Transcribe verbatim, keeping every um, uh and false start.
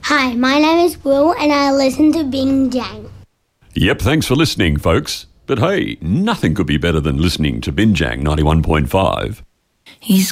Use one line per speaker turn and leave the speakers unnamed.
Hi, my name is Will and I listen to Bing Jang.
Yep, thanks for listening, folks. But hey, nothing could be better than listening to Binjang ninety-one point five.
He's